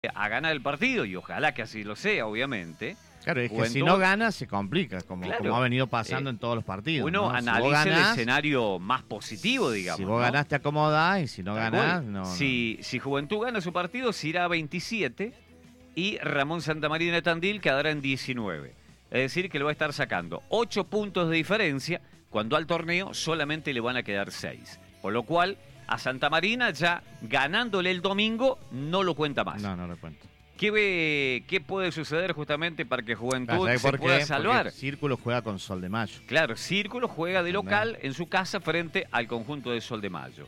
a ganar el partido, y ojalá que así lo sea, obviamente. Claro, es que Juventud, si no gana, se complica, claro, como ha venido pasando en todos los partidos. Uno ¿no? analiza si vos ganás, el escenario más positivo, digamos. Si vos ¿no? ganás, te acomodás, y si no Tal ganás, cual. no. Si Juventud gana su partido, se irá a 27 y Ramón Santamarina de Tandil quedará en 19. Es decir, que le va a estar sacando 8 puntos de diferencia, cuando al torneo solamente le van a quedar 6. Por lo cual, a Santamarina ya ganándole el domingo, no lo cuenta más. No lo cuento. ¿Qué puede suceder justamente para que Juventud ¿Sabés se por qué? pueda Porque salvar? el Círculo juega con Sol de Mayo. Claro, Círculo juega de local en su casa frente al conjunto de Sol de Mayo.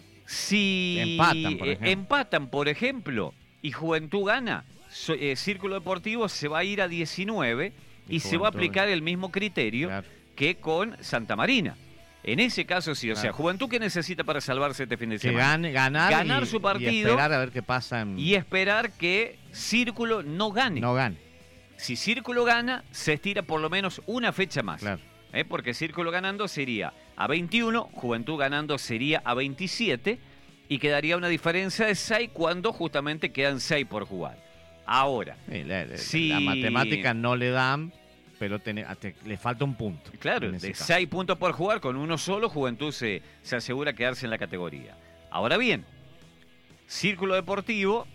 Si empatan, por ejemplo, y Juventud gana, Círculo Deportivo se va a ir a 19 y se va a aplicar el mismo criterio que con Santa Marina. En ese caso sí, o sea, Juventud, ¿qué necesita para salvarse este fin de semana? Ganar su partido y esperar a ver qué pasa. Y esperar que Círculo no gane. Si Círculo gana, se estira por lo menos una fecha más. Claro. Porque Círculo ganando sería a 21, Juventud ganando sería a 27 y quedaría una diferencia de 6 cuando justamente quedan 6 por jugar. Ahora, la matemática no le dan, pero le falta un punto. Claro, de 6 puntos por jugar, con uno solo, Juventud se asegura quedarse en la categoría. Ahora bien, Círculo Deportivo,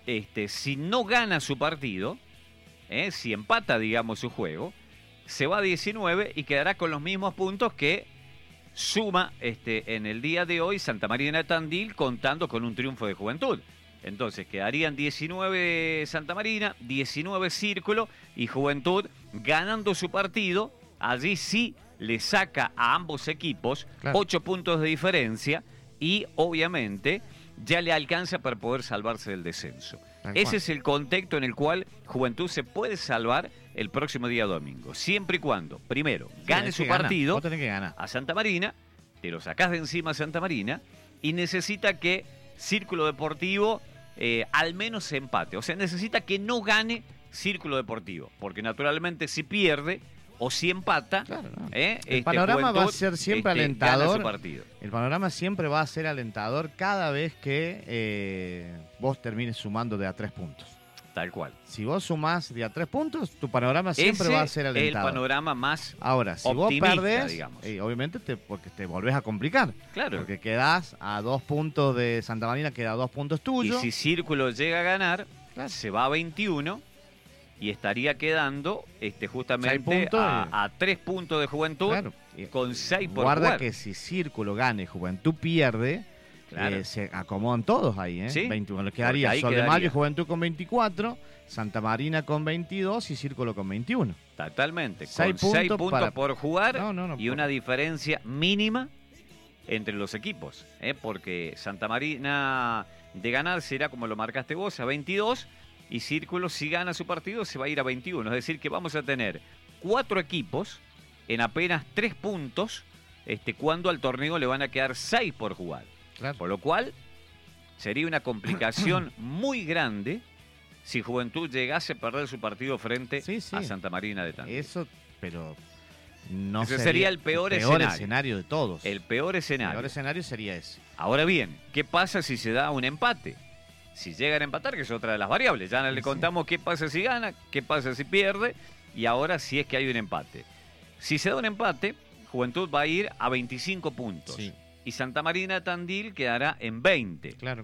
si no gana su partido, si empata, digamos, su juego, se va a 19 y quedará con los mismos puntos que suma en el día de hoy Santa Marina de Tandil, contando con un triunfo de Juventud. Entonces quedarían 19 Santa Marina, 19 Círculo, y Juventud ganando su partido, allí sí le saca a ambos equipos 8 puntos de diferencia y obviamente ya le alcanza para poder salvarse del descenso. Ese es el contexto en el cual Juventud se puede salvar el próximo día domingo, siempre y cuando, primero, gane su partido a Santa Marina, te lo sacás de encima a Santa Marina, y necesita que Círculo Deportivo al menos se empate. O sea, necesita que no gane Círculo Deportivo, porque naturalmente si pierde o si empata, el panorama va a ser siempre alentador. Gana su partido. El panorama siempre va a ser alentador cada vez que vos termines sumando de a 3 puntos. Tal cual. Si vos sumás de a 3 puntos, tu panorama siempre va a ser alentador. El panorama más Ahora, si vos perdés, digamos. Obviamente porque te volvés a complicar. Claro. Porque quedás a 2 puntos de Santa Marina, queda a 2 puntos tuyos. Y si Círculo llega a ganar, se va a 21 y estaría quedando justamente a 3 puntos de Juventud, con 6 por Guarda jugar. que si Círculo gane, Juventud pierde, se acomodan todos ahí, ¿eh? ¿Sí? 21. Quedaría Sol de Mayo y Juventud con 24, Santa Marina con 22 y Círculo con 21. Totalmente, con 6 puntos por jugar y una diferencia mínima entre los equipos, porque Santa Marina de ganar será, como lo marcaste vos, a 22, y Círculo, si gana su partido, se va a ir a 21. Es decir, que vamos a tener 4 equipos en apenas 3 puntos, cuando al torneo le van a quedar 6 por jugar. Por lo cual, sería una complicación muy grande si Juventud llegase a perder su partido frente a Santa Marina de Tandil. Eso, pero no ese sería el peor escenario de todos. El peor escenario. El peor escenario sería ese. Ahora bien, ¿qué pasa si se da un empate? Si llegan a empatar, que es otra de las variables. Ya le contamos qué pasa si gana, qué pasa si pierde, y ahora si es que hay un empate. Si se da un empate, Juventud va a ir a 25 puntos. Y Santa Marina de Tandil quedará en 20. Claro.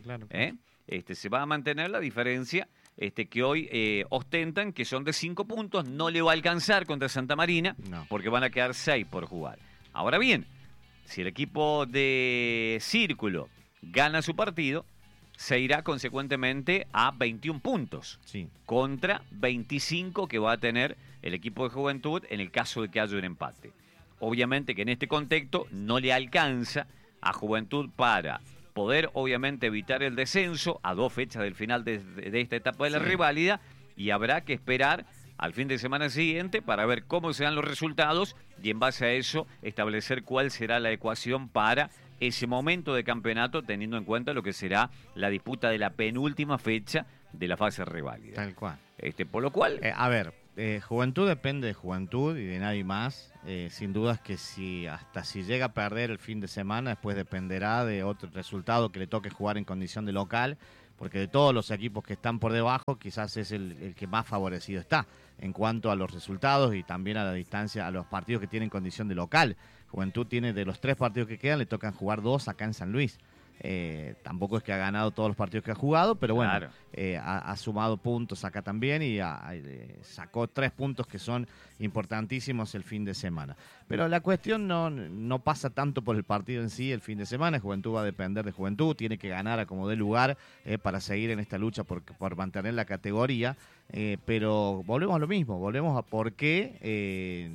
Se va a mantener la diferencia que hoy ostentan, que son de 5 puntos. No le va a alcanzar contra Santa Marina, porque van a quedar 6 por jugar. Ahora bien, si el equipo de Círculo gana su partido, se irá consecuentemente a 21 puntos, contra 25 que va a tener el equipo de Juventud en el caso de que haya un empate. Obviamente que en este contexto no le alcanza a Juventud para poder, obviamente, evitar el descenso a 2 fechas del final de esta etapa de la reválida, y habrá que esperar al fin de semana siguiente para ver cómo se dan los resultados y en base a eso establecer cuál será la ecuación para ese momento de campeonato, teniendo en cuenta lo que será la disputa de la penúltima fecha de la fase reválida. Tal cual. Por lo cual... Juventud depende de Juventud y de nadie más. Sin dudas que si llega a perder el fin de semana, después dependerá de otro resultado que le toque jugar en condición de local. porque de todos los equipos que están por debajo, quizás es el que más favorecido está en cuanto a los resultados y también a la distancia, a los partidos que tienen condición de local. Juventud tiene, de los 3 partidos que quedan, le tocan jugar 2 acá en San Luis. Tampoco es que ha ganado todos los partidos que ha jugado, pero bueno, Claro. ha sumado puntos acá también y sacó 3 puntos que son importantísimos el fin de semana. Pero la cuestión no pasa tanto por el partido en sí el fin de semana. Juventud va a depender de Juventud, tiene que ganar a como dé lugar para seguir en esta lucha por mantener la categoría, pero volvemos a lo mismo, volvemos a por qué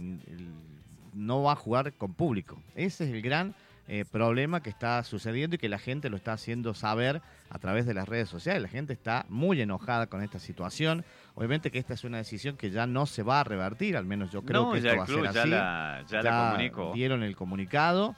no va a jugar con público. Ese es el gran problema que está sucediendo y que la gente lo está haciendo saber a través de las redes sociales. La gente está muy enojada con esta situación. Obviamente que esta es una decisión que ya no se va a revertir, al menos yo creo que esto va a ser así. Ya la comunicó. Dieron el comunicado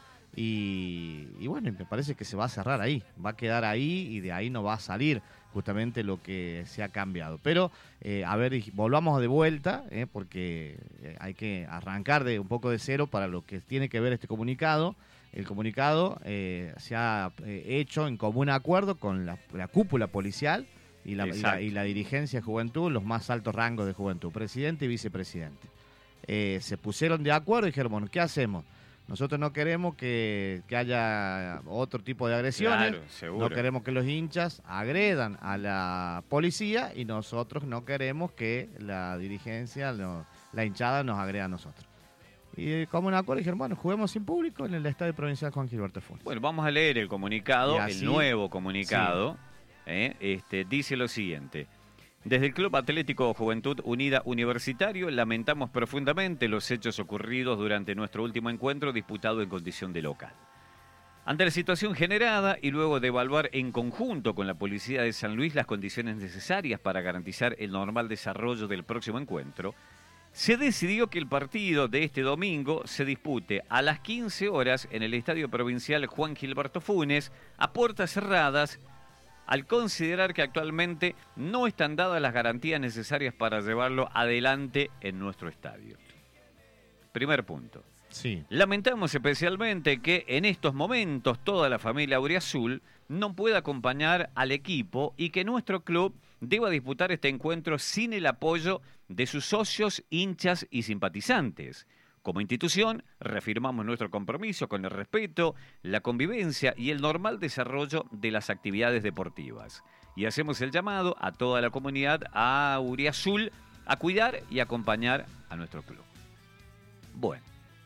y bueno, me parece que se va a cerrar ahí. Va a quedar ahí y de ahí no va a salir justamente lo que se ha cambiado. Pero, a ver, volvamos de vuelta, porque hay que arrancar de un poco de cero para lo que tiene que ver este comunicado. El comunicado se ha hecho en común acuerdo con la cúpula policial y la dirigencia de Juventud, los más altos rangos de Juventud, presidente y vicepresidente. Se pusieron de acuerdo y dijeron, bueno, ¿qué hacemos? Nosotros no queremos que haya otro tipo de agresiones, Claro, seguro. no queremos que los hinchas agredan a la policía y nosotros no queremos que la dirigencia, la hinchada nos agreda a nosotros. Y como un acuerdo dijeron, bueno, juguemos sin público en el Estadio Provincial Juan Gilberto Funes. Bueno, vamos a leer el comunicado, Y así- el nuevo comunicado. Dice lo siguiente. Desde el Club Atlético Juventud Unida Universitario lamentamos profundamente los hechos ocurridos durante nuestro último encuentro disputado en condición de local. Ante la situación generada y luego de evaluar en conjunto con la Policía de San Luis las condiciones necesarias para garantizar el normal desarrollo del próximo encuentro, se decidió que el partido de este domingo se dispute a las 15 horas en el Estadio Provincial Juan Gilberto Funes a puertas cerradas, al considerar que actualmente no están dadas las garantías necesarias para llevarlo adelante en nuestro estadio. Primer punto. Sí. Lamentamos especialmente que en estos momentos toda la familia auriazul no pueda acompañar al equipo y que nuestro club deba disputar este encuentro sin el apoyo de sus socios, hinchas y simpatizantes. Como institución, reafirmamos nuestro compromiso con el respeto, la convivencia y el normal desarrollo de las actividades deportivas. Y hacemos el llamado a toda la comunidad auriazul a cuidar y acompañar a nuestro club. Bueno.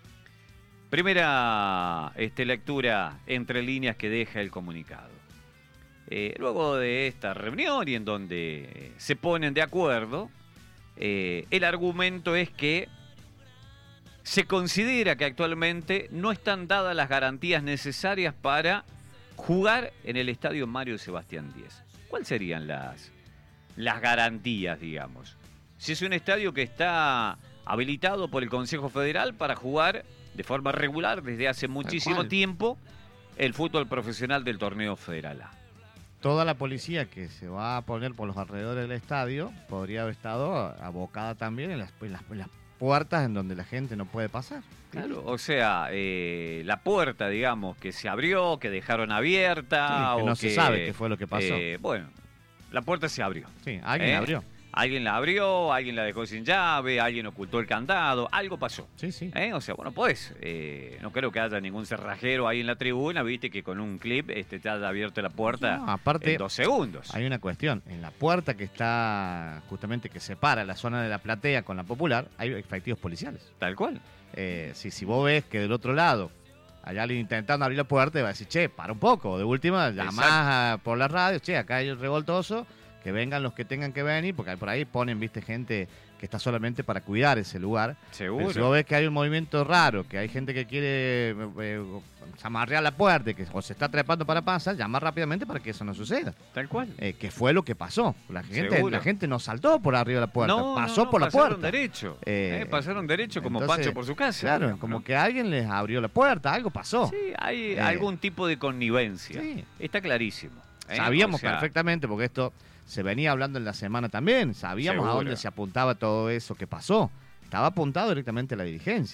Primera lectura entre líneas que deja el comunicado. Luego de esta reunión y en donde se ponen de acuerdo, el argumento es que se considera que actualmente no están dadas las garantías necesarias para jugar en el Estadio Mario Sebastián Díez. ¿Cuáles serían las garantías, digamos? Si es un estadio que está habilitado por el Consejo Federal para jugar de forma regular desde hace muchísimo tiempo el fútbol profesional del torneo Federal A. Toda la policía que se va a poner por los alrededores del estadio podría haber estado abocada también en las puertas en donde la gente no puede pasar. Claro, o sea, la puerta, digamos, que se abrió, que dejaron abierta. Sí, que o no se sabe qué fue lo que pasó. Bueno, la puerta se abrió. Sí, alguien la abrió. Alguien la abrió, alguien la dejó sin llave, alguien ocultó el candado, algo pasó. Sí, sí. O sea, bueno, pues, no creo que haya ningún cerrajero ahí en la tribuna, viste que con un clip te haya abierto la puerta aparte, en 2 segundos. Hay una cuestión, en la puerta que está justamente que separa la zona de la platea con la popular, hay efectivos policiales. Tal cual. Si vos ves que del otro lado hay alguien intentando abrir la puerta, va a decir, che, para un poco, de última, llamás por la radio, che, acá hay un revoltoso, que vengan los que tengan que venir, porque por ahí ponen, viste, gente que está solamente para cuidar ese lugar. Seguro. Pero si vos ves que hay un movimiento raro, que hay gente que quiere amarrear la puerta, que o se está trepando para pasar, llama rápidamente para que eso no suceda. Tal cual. Que fue lo que pasó. La gente no saltó por arriba de la puerta, pasó por la pasaron puerta. Derecho. Pasaron derecho como entonces, Pancho por su casa. Claro, digamos, como ¿no? que alguien les abrió la puerta, algo pasó. Sí, hay algún tipo de connivencia. Sí. Está clarísimo. Sabíamos O sea, perfectamente, porque esto se venía hablando en la semana también. Sabíamos Seguro. a dónde se apuntaba todo eso que pasó. Estaba apuntado directamente a la dirigencia.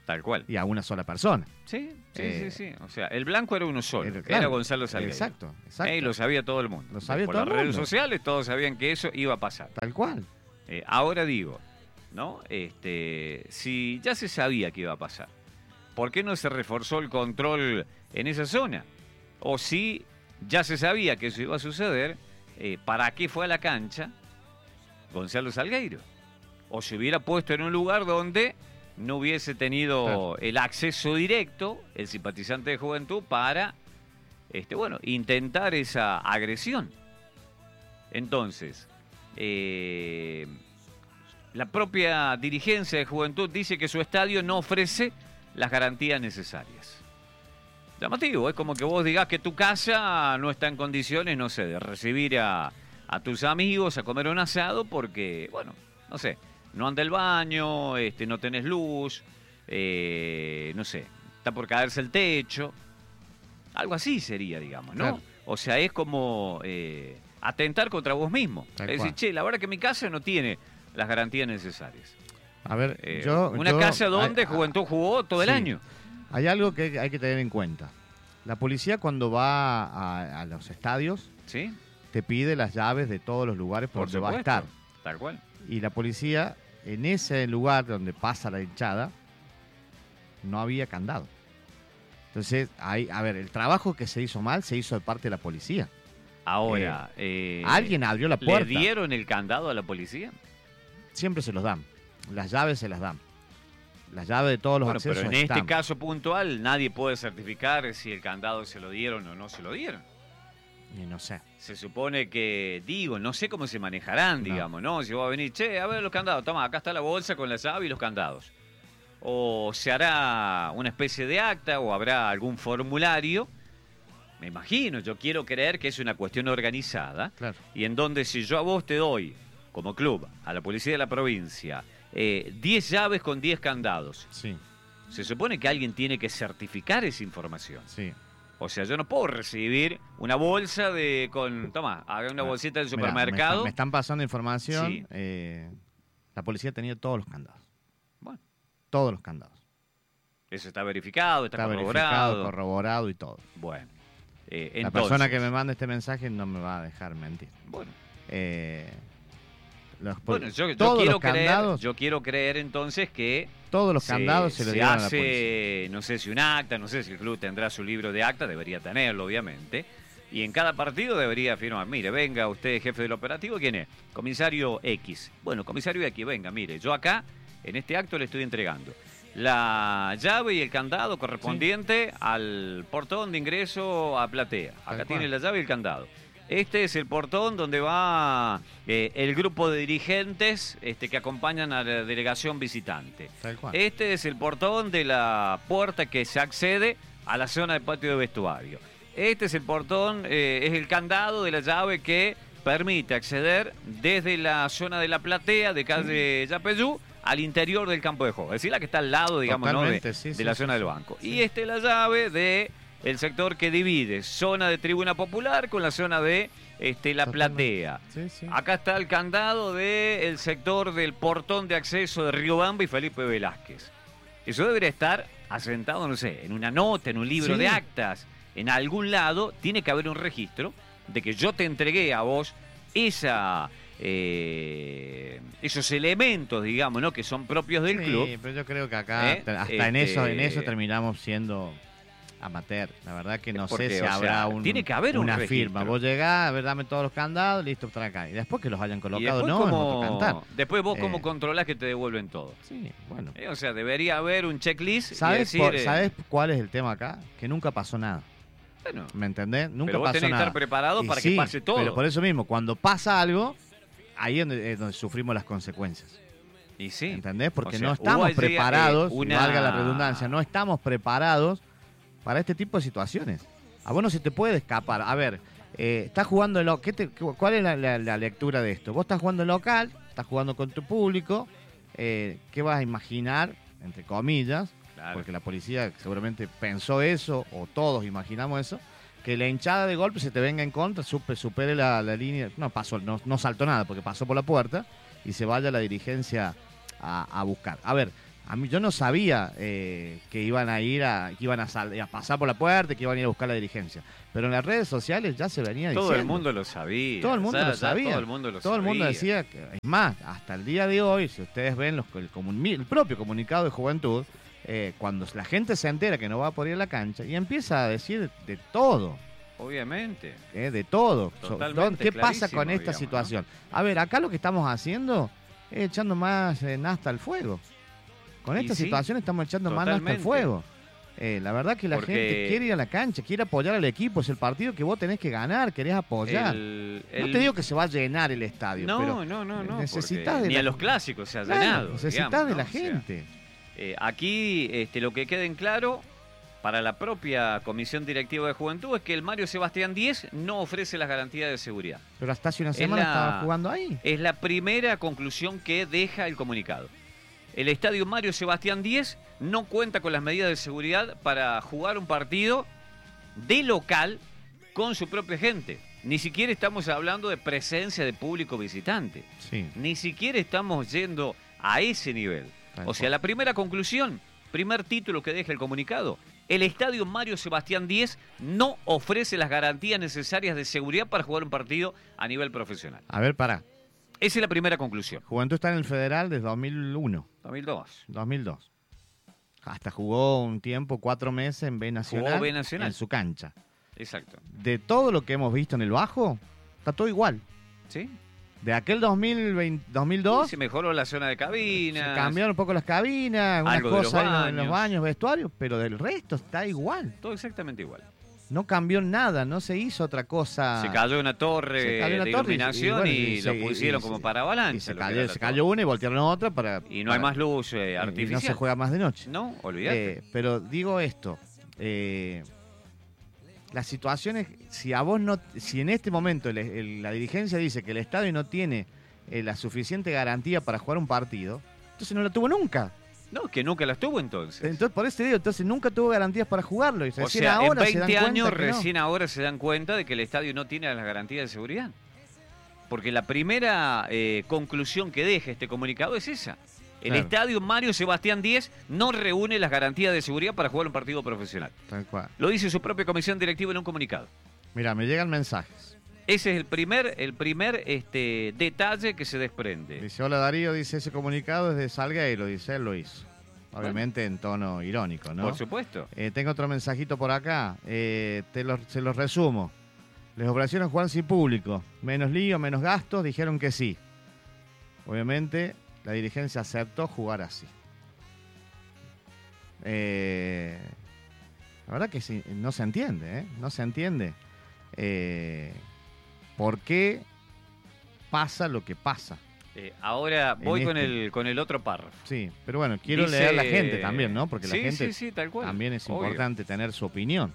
Tal cual. y a una sola persona. Sí. O sea, el blanco era uno solo. Claro, era Gonzalo Salgueiro. Exacto. Y lo sabía todo el mundo. Lo sabía Por todo las el redes mundo. sociales todos sabían que eso iba a pasar. Tal cual. Ahora digo, ¿no? Si ya se sabía que iba a pasar, ¿por qué no se reforzó el control en esa zona? O si ya se sabía que eso iba a suceder, ¿para qué fue a la cancha Gonzalo Salgueiro? O se hubiera puesto en un lugar donde no hubiese tenido el acceso directo, el simpatizante de Juventud, para intentar esa agresión. Entonces, la propia dirigencia de Juventud dice que su estadio no ofrece las garantías necesarias. Llamativo, es como que vos digas que tu casa no está en condiciones, no sé, de recibir a tus amigos a comer un asado porque, bueno, no sé, no anda el baño, no tenés luz, no sé, está por caerse el techo. Algo así sería, digamos, ¿no? Claro. O sea, es como atentar contra vos mismo. Tal Es decir, cual. che, la verdad que mi casa no tiene las garantías necesarias. A ver, Una casa donde Juventud jugó todo el sí. año. Hay algo que hay que tener en cuenta. La policía cuando va a los estadios ¿Sí? te pide las llaves de todos los lugares por donde va a supuesto. estar. Tal cual. Y la policía, en ese lugar donde pasa la hinchada, no había candado. Entonces, a ver, el trabajo que se hizo mal se hizo de parte de la policía. Ahora, Alguien abrió la puerta. ¿le dieron el candado a la policía? Siempre se los dan. Las llaves se las dan. Las llaves de todos los Bueno, accesos pero en están. este caso puntual nadie puede certificar si el candado se lo dieron o no se lo dieron. Y no sé. Se supone que, no sé cómo se manejarán, digamos, ¿no? Si vos vas a venir, che, a ver los candados, toma, acá está la bolsa con la llave y los candados. O se hará una especie de acta o habrá algún formulario. Me imagino, yo quiero creer que es una cuestión organizada. Claro. Y en donde si yo a vos te doy, como club, a la policía de la provincia, 10 llaves con 10 candados, Sí, se supone que alguien tiene que certificar esa información. sí. O sea, yo no puedo recibir una bolsa toma, haga una bolsita del Mirá, supermercado. me están pasando información. Sí. La policía tenía todos los candados. Bueno, Todos los candados. eso está verificado, está verificado, corroborado. corroborado y todo. Bueno, La entonces, persona que me manda este mensaje no me va a dejar mentir. Bueno, Todos yo los candados, yo quiero creer entonces que todos los candados se le dieron a la policía. hace, no sé si un acta, no sé si el club tendrá su libro de acta, debería tenerlo, obviamente. Y en cada partido debería firmar, mire, venga usted, jefe del operativo, ¿quién es? Comisario X. Bueno, comisario X, venga, mire, yo acá, en este acto le estoy entregando la llave y el candado correspondiente al portón de ingreso a platea. Acá tiene la llave y el candado. Este es el portón donde va el grupo de dirigentes que acompañan a la delegación visitante. Tal cual. Este es el portón de la puerta que se accede a la zona de patio de vestuario. Este es el portón, es el candado de la llave que permite acceder desde la zona de la platea de calle Yapeyú al interior del campo de juego. Es decir, la que está al lado, digamos, ¿no? de la zona del banco. Sí. Y este es la llave de el sector que divide zona de tribuna popular con la zona de la platea. Sí, sí. Acá está el candado del sector del portón de acceso de Riobamba y Felipe Velázquez. Eso debería estar asentado, no sé, en una nota, en un libro Sí. de actas, en algún lado. Tiene que haber un registro de que yo te entregué a vos esos elementos, digamos, ¿no? Que son propios del club. Sí, pero yo creo que acá hasta en eso terminamos siendo amateur. La verdad que no Porque, sé si o sea, habrá tiene que haber una un firma. registro. Vos llegás, a ver, dame todos los candados, listo, están acá. Y después que los hayan Y colocado, después, no, es otro cantar. después vos cómo controlás que te devuelven todo. Sí, bueno. O sea, debería haber un checklist. ¿Sabes, y decir, ¿Sabes cuál es el tema acá? Que nunca pasó nada. bueno, ¿Me entendés? Nunca pero vos pasó tenés que nada. estar preparado Y para sí, que pase todo. Pero por eso mismo, cuando pasa algo, ahí es donde sufrimos las consecuencias. Y sí. ¿Entendés? Porque O sea, no estamos hubo allí, preparados, y una- valga la redundancia, no estamos preparados para este tipo de situaciones. A vos no se te puede escapar. A ver, estás jugando ¿cuál es la lectura de esto? Vos estás jugando en local, estás jugando con tu público, ¿qué vas a imaginar, entre comillas? Claro. Porque la policía seguramente pensó eso, o todos imaginamos eso, que la hinchada de golpe se te venga en contra, supere la línea, no saltó nada porque pasó por la puerta y se vaya la dirigencia a buscar. A ver, A mí yo no sabía que iban a ir a pasar por la puerta, que iban a ir a buscar la dirigencia. Pero en las redes sociales ya se venía diciendo. Todo el mundo lo sabía. Todo el mundo lo sabía. Todo el mundo lo Todo el mundo decía que, es más, hasta el día de hoy, si ustedes ven el propio comunicado de Juventud, cuando la gente se entera que no va a poder ir a la cancha y empieza a decir de todo. Obviamente. De todo. Totalmente, ¿Qué pasa con esta digamos, situación? ¿No? A ver, acá lo que estamos haciendo es echando más nafta al fuego. Con esta situación estamos echando más nafta al fuego. La verdad que la gente quiere ir a la cancha, quiere apoyar al equipo. Es el partido que vos tenés que ganar, querés apoyar. No te digo que se va a llenar el estadio. No, pero no. Necesitas ni a los clásicos se ha llenado. Necesitas de la gente. Aquí lo que quede en claro para la propia Comisión Directiva de Juventud es que el Mario Sebastián Díez no ofrece las garantías de seguridad. Pero hasta hace una semana estaba jugando ahí. Es la primera conclusión que deja el comunicado. El estadio Mario Sebastián Díez no cuenta con las medidas de seguridad para jugar un partido de local con su propia gente. Ni siquiera estamos hablando de presencia de público visitante. Sí. Ni siquiera estamos yendo a ese nivel. O sea, la primera conclusión, primer título que deja el comunicado, el estadio Mario Sebastián Díez no ofrece las garantías necesarias de seguridad para jugar un partido a nivel profesional. A ver, pará. Esa es la primera conclusión. Juventud está en el Federal desde 2001. 2002. Hasta jugó un tiempo, 4 meses en B Nacional. Jugó B Nacional. En su cancha. Exacto. De todo lo que hemos visto en el Bajo, está todo igual. ¿Sí? De aquel 2002... Se mejoró la zona de cabinas. Se cambiaron un poco las cabinas, algunas cosas en los baños, vestuarios, pero del resto está igual. Todo exactamente igual. No cambió nada, no se hizo otra cosa. Se cayó una torre de iluminación y lo pusieron como para avalancha. Se cayó una y voltearon otra para... Y no hay más luz artificial. Y no se juega más de noche. No, olvídate. Pero digo esto, las situaciones, si en este momento la dirigencia dice que el estadio no tiene la suficiente garantía para jugar un partido, entonces no la tuvo nunca. No, que nunca las tuvo entonces. Entonces, por eso digo, entonces nunca tuvo garantías para jugarlo. Y o sea, ahora en 20 años recién ahora se dan cuenta de que el estadio no tiene las garantías de seguridad. Porque la primera conclusión que deja este comunicado es esa. El estadio Mario Sebastián Díez no reúne las garantías de seguridad para jugar un partido profesional. Tal cual. Lo dice su propia comisión directiva en un comunicado. Mira, me llegan mensajes. Ese es el primer detalle que se desprende. Dice, hola Darío, dice, ese comunicado es de Salgueiro, dice, él lo hizo. Obviamente en tono irónico, ¿no? Por supuesto. Tengo otro mensajito por acá, se los resumo. Les ofrecieron jugar sin público, menos lío, menos gastos, dijeron que sí. Obviamente la dirigencia aceptó jugar así. La verdad que sí, no se entiende, no se entiende. ¿Por qué pasa lo que pasa? Ahora voy con el otro párrafo. Sí, pero bueno, quiero leer a la gente también, ¿no? Porque la gente sí, tal cual. también es importante tener su opinión.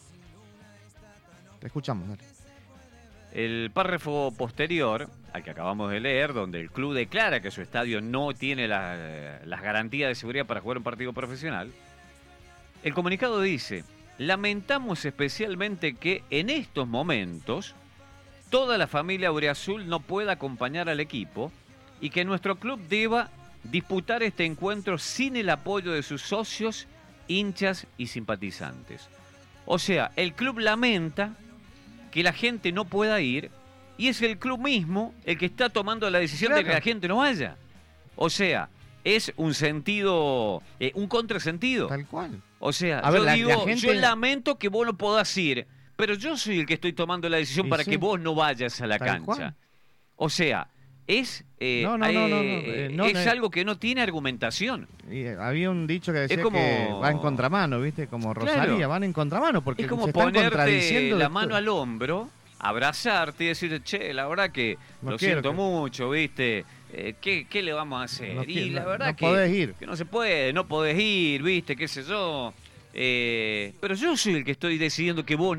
Te escuchamos, dale. El párrafo posterior al que acabamos de leer, donde el club declara que su estadio no tiene las garantías de seguridad para jugar un partido profesional, el comunicado dice: lamentamos especialmente que en estos momentos toda la familia auriazul no pueda acompañar al equipo y que nuestro club deba disputar este encuentro sin el apoyo de sus socios, hinchas y simpatizantes. O sea, el club lamenta que la gente no pueda ir y es el club mismo el que está tomando la decisión de que la gente no vaya. O sea, es un sentido, un contrasentido. Tal cual. O sea, gente... yo lamento que vos no podás ir, pero yo soy el que estoy tomando la decisión para que vos no vayas a la cancha. Cual. O sea, es algo que no tiene argumentación. Había un dicho que decía que va en contramano, ¿viste? Como Rosalía, van en contramano porque es como se están contradiciendo la mano al hombro, abrazarte y decirte, che, la verdad que lo siento mucho, ¿viste? ¿Qué le vamos a hacer? Y la verdad que no se puede, no podés ir, ¿viste? ¿Qué sé yo? Pero yo soy el que estoy decidiendo que vos